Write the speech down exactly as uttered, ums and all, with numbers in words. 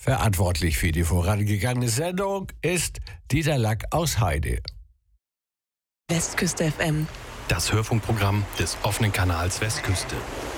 Verantwortlich für die vorangegangene Sendung ist Dieter Lack aus Heide. Westküste F M. Das Hörfunkprogramm des offenen Kanals Westküste.